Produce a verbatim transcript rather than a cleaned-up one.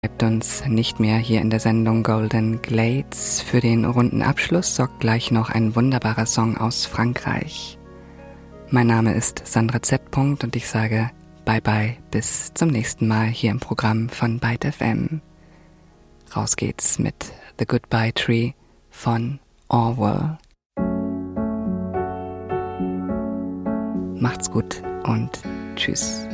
bleibt uns nicht mehr hier in der Sendung Golden Glades. Für den runden Abschluss sorgt gleich noch ein wunderbarer Song aus Frankreich. Mein Name ist Sandra Z. und ich sage bye bye bis zum nächsten Mal hier im Programm von Byte F M. Raus geht's mit The Goodbye Tree von Orwell. Macht's gut und tschüss.